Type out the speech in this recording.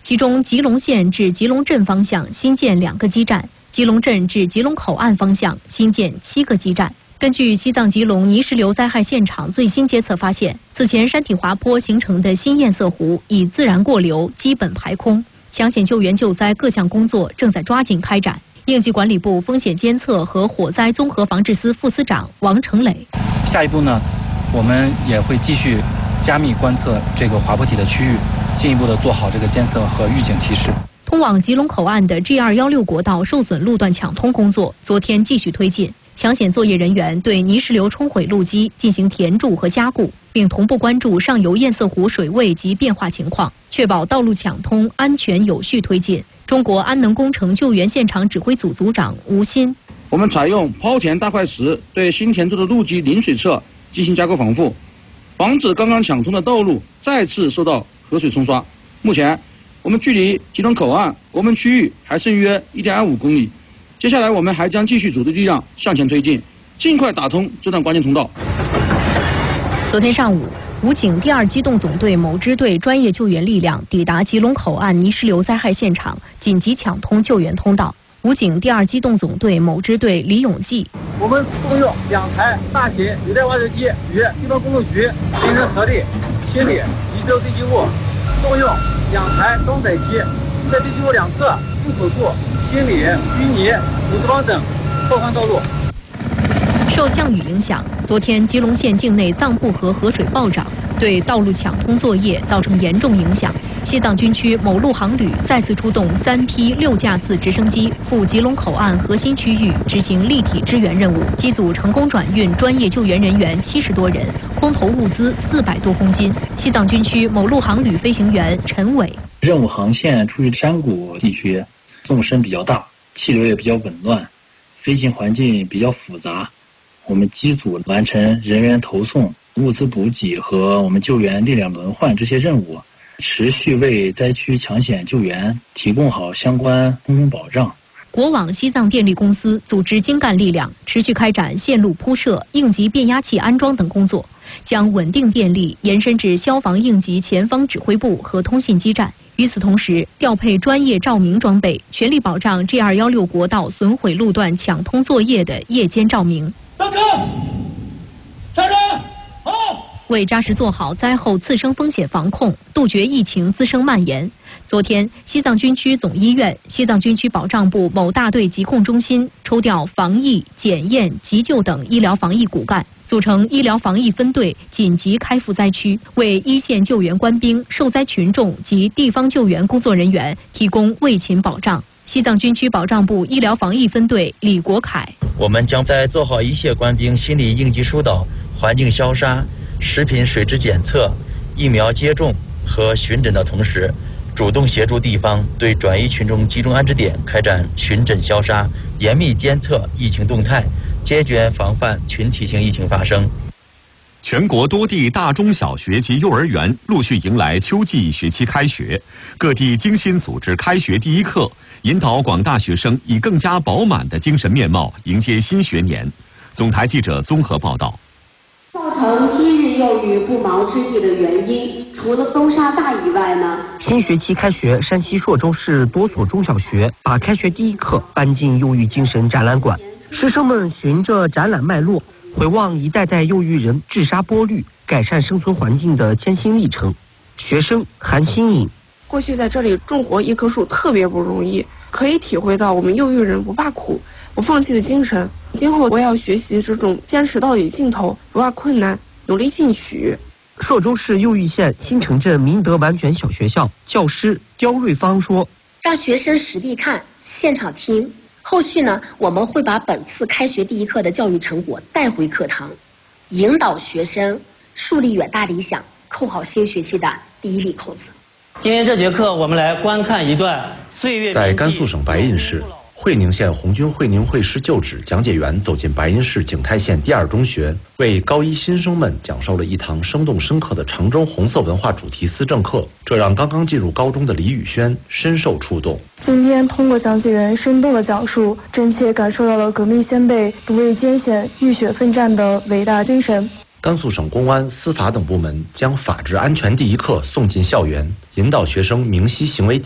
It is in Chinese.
其中吉隆县至吉隆镇方向新建2个基站，吉隆镇至吉隆口岸方向新建7个基站。根据西藏吉隆泥石流灾害现场最新监测发现，此前山体滑坡形成的新堰塞湖已自然过流，基本排空。抢险救援救灾各项工作正在抓紧开展。应急管理部风险监测和火灾综合防治司副司长王成磊： 下一步呢，我们也会继续加密观测这个滑坡体的区域，进一步的做好这个监测和预警提示。 通往吉隆口岸的 G216 国道受损路段抢通工作昨天继续推进。抢险作业人员对泥石流冲毁路基进行填筑和加固，并同步关注上游堰塞湖水位及变化情况，确保道路抢通安全有序推进。中国安能工程救援现场指挥组组长吴鑫： 我们采用抛填大块石对新填筑的路基临水侧进行加固防护，防止刚刚抢通的道路再次受到河水冲刷。目前，我们距离吉隆口岸国门区域还剩约 1.25 公里。接下来，我们还将继续组织力量向前推进，尽快打通这段关键通道。 昨天上午，武警第2机动总队某支队专业救援力量抵达吉隆口岸泥石流灾害现场，紧急抢通救援通道。武警第2机动总队某支队李永记： 我们动用2台大型履带挖掘机与地方公路局形成合力清理泥石流堆积物，动用2台装载机在堆积物2侧入口处清理淤泥、土石方等拓宽道路。 受降雨影响，昨天吉隆县境内藏布河河水暴涨，对道路抢通作业造成严重影响。西藏军区某路航旅再次出动3批6架次直升机赴吉隆口岸核心区域执行立体支援任务，机组成功转运专业救援人员70多人，空投物资400多公斤。西藏军区某路航旅飞行员陈伟： 任务航线处于山谷地区，纵深比较大，气流也比较紊乱，飞行环境比较复杂。我们机组完成人员投送、物资补给和我们救援力量轮换这些任务，持续为灾区抢险救援提供好相关公共保障。 国网西藏电力公司组织精干力量，持续开展线路铺设、应急变压器安装等工作，将稳定电力延伸至消防应急前方指挥部和通信基站。与此同时，调配专业照明装备，全力保障 G216 国道损毁路段抢通作业的夜间照明。 上车！上车！好！ 为扎实做好灾后次生风险防控，杜绝疫情滋生蔓延，昨天，西藏军区总医院、西藏军区保障部某大队疾控中心抽调防疫、检验、急救等医疗防疫骨干，组成医疗防疫分队，紧急开赴灾区，为一线救援官兵、受灾群众及地方救援工作人员提供卫勤保障。西藏军区保障部医疗防疫分队李国凯： 我们将在做好一线官兵心理应急疏导、环境消杀、食品水质检测、疫苗接种和巡诊的同时，主动协助地方对转移群众集中安置点开展巡诊消杀，严密监测疫情动态，坚决防范群体性疫情发生。 全国多地大中小学及幼儿园陆续迎来秋季学期开学，各地精心组织开学第一课，引导广大学生以更加饱满的精神面貌迎接新学年。总台记者综合报道。 造成昔日幼育不毛之地的原因，除了风沙大以外呢？ 新学期开学，山西朔州市多所中小学把开学第一课搬进幼育精神展览馆，师生们循着展览脉络，回望一代代幼育人治沙剥绿、改善生存环境的艰辛历程。学生韩新颖： 过去在这里种活一棵树特别不容易，可以体会到我们幼育人不怕苦、不放弃的精神。今后我也要学习这种坚持到底尽头、不怕困难、努力进取。 朔州市右峪县新城镇明德完全小学校教师刁瑞芳说： 让学生实地看、现场听，后续呢，我们会把本次开学第一课的教育成果带回课堂，引导学生树立远大理想，扣好新学期的第一粒扣子。 今天这节课，我们来观看一段岁月。 在甘肃省白银市，会宁县红军会宁会师旧址讲解员走进白银市景泰县第二中学，为高一新生们讲授了一堂生动深刻的长征红色文化主题思政课，这让刚刚进入高中的李宇轩深受触动。 今天通过讲解员生动的讲述，真切感受到了革命先辈不畏艰险、浴血奋战的伟大精神。 甘肃省公安、司法等部门将法治安全第一课送进校园，引导学生明晰行为